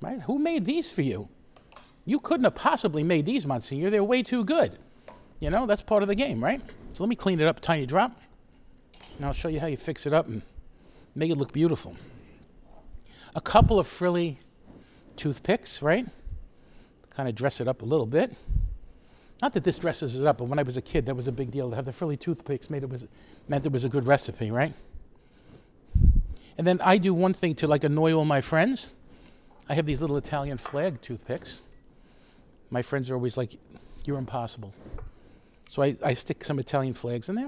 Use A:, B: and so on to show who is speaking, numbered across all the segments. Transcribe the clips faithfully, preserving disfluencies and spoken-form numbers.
A: right? Who made these for you? You couldn't have possibly made these, Monsignor. They're way too good. You know, that's part of the game, right? So let me clean it up a tiny drop, and I'll show you how you fix it up and make it look beautiful. A couple of frilly toothpicks, right? Kind of dress it up a little bit. Not that this dresses it up, but when I was a kid, that was a big deal. To have the frilly toothpicks made it was meant it was a good recipe, right? And then I do one thing to like annoy all my friends. I have these little Italian flag toothpicks. My friends are always like, "You're impossible." So I, I stick some Italian flags in there.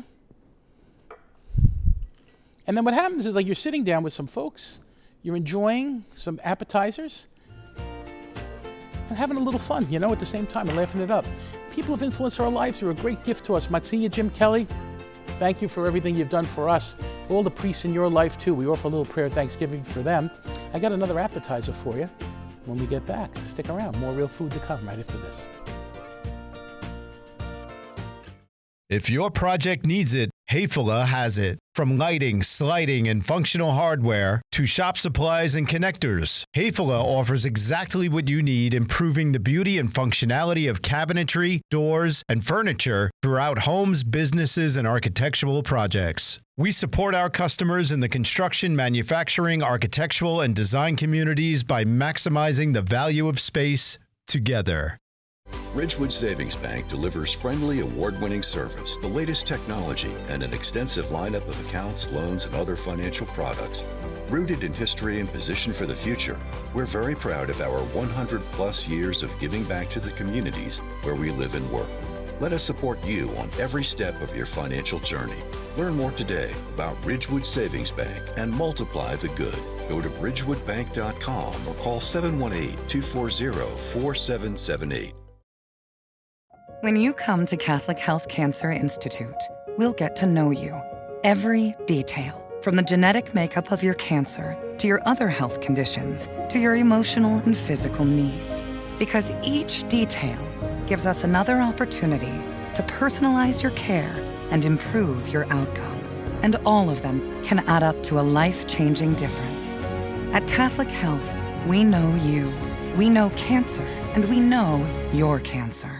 A: And then what happens is like you're sitting down with some folks, you're enjoying some appetizers, and having a little fun, you know, at the same time, and laughing it up. People of influence our lives are a great gift to us. Monsignor Jim Kelly, thank you for everything you've done for us. All the priests in your life, too. We offer a little prayer of thanksgiving for them. I got another appetizer for you when we get back. Stick around. More real food to come right after this.
B: If your project needs it, Hayfula has it. From lighting, sliding, and functional hardware to shop supplies and connectors, Hayfula offers exactly what you need, improving the beauty and functionality of cabinetry, doors, and furniture throughout homes, businesses, and architectural projects. We support our customers in the construction, manufacturing, architectural, and design communities by maximizing the value of space together.
C: Ridgewood Savings Bank delivers friendly, award-winning service, the latest technology, and an extensive lineup of accounts, loans, and other financial products. Rooted in history and positioned for the future, we're very proud of our one hundred plus years of giving back to the communities where we live and work. Let us support you on every step of your financial journey. Learn more today about Ridgewood Savings Bank and multiply the good. Go to ridgewood bank dot com or call seven one eight, two four zero, four seven seven eight.
D: When you come to Catholic Health Cancer Institute, we'll get to know you. Every detail, from the genetic makeup of your cancer to your other health conditions to your emotional and physical needs. Because each detail gives us another opportunity to personalize your care and improve your outcome. And all of them can add up to a life-changing difference. At Catholic Health, we know you, we know cancer, and we know your cancer.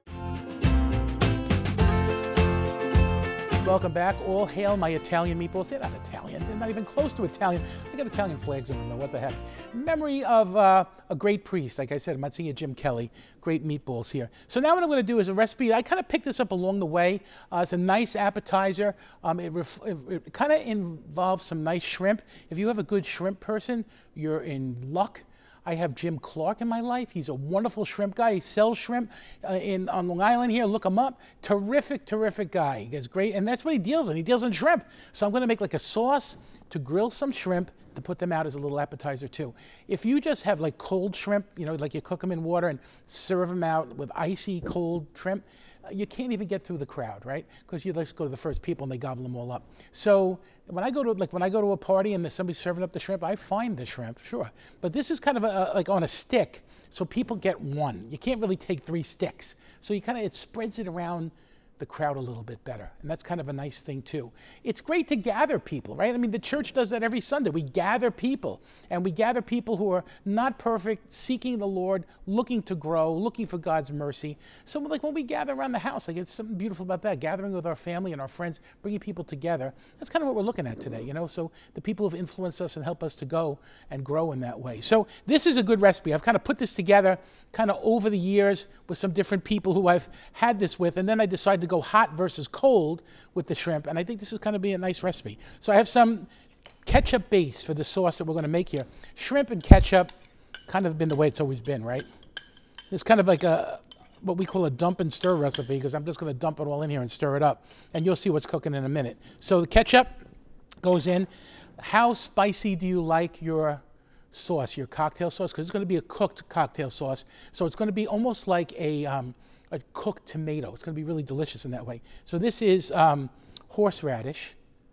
A: Welcome back. All hail my Italian meatballs. They're not Italian. They're not even close to Italian. They got Italian flags on them, though. What the heck? Memory of uh, a great priest, like I said, Monsignor Jim Kelly. Great meatballs here. So now what I'm going to do is a recipe. I kind of picked this up along the way. Uh, it's a nice appetizer. Um, it ref- it, it kind of involves some nice shrimp. If you have a good shrimp person, you're in luck. I have Jim Clark in my life. He's a wonderful shrimp guy. He sells shrimp uh, in on Long Island here. Look him up. Terrific, terrific guy. He gets great, and that's what he deals in. He deals in shrimp. So I'm going to make like a sauce to grill some shrimp to put them out as a little appetizer too. If you just have like cold shrimp, you know, like you cook them in water and serve them out with icy cold shrimp, you can't even get through the crowd, right? Because you let's go to the first people and they gobble them all up. So when I go to like when I go to a party and there's somebody serving up the shrimp, I find the shrimp, sure. But this is kind of a, like on a stick, so people get one. You can't really take three sticks. So you kind of it spreads it around the crowd a little bit better. And that's kind of a nice thing too. It's great to gather people, right? I mean, the church does that every Sunday. We gather people, and we gather people who are not perfect, seeking the Lord, looking to grow, looking for God's mercy. So like when we gather around the house, like it's something beautiful about that, gathering with our family and our friends, bringing people together. That's kind of what we're looking at today, you know? So the people have influenced us and help us to go and grow in that way. So this is a good recipe. I've kind of put this together kind of over the years with some different people who I've had this with, and then I decided to go hot versus cold with the shrimp, and I think this is going to be a nice recipe. So I have some ketchup base for the sauce that we're going to make here. Shrimp and ketchup kind of been the way it's always been, right? It's kind of like a what we call a dump and stir recipe, because I'm just going to dump it all in here and stir it up, and you'll see what's cooking in a minute. So the ketchup goes in. How spicy do you like your sauce, your cocktail sauce? Because it's going to be a cooked cocktail sauce, so it's going to be almost like a um, a cooked tomato. It's going to be really delicious in that way. So this is um, horseradish.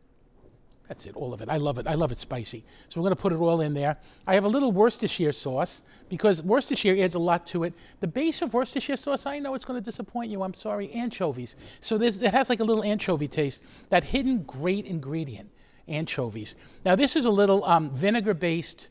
A: That's it, all of it. I love it. I love it spicy. So we're going to put it all in there. I have a little Worcestershire sauce, because Worcestershire adds a lot to it. The base of Worcestershire sauce, I know it's going to disappoint you. I'm sorry. Anchovies. So this, it has like a little anchovy taste. That hidden great ingredient, anchovies. Now this is a little um, vinegar-based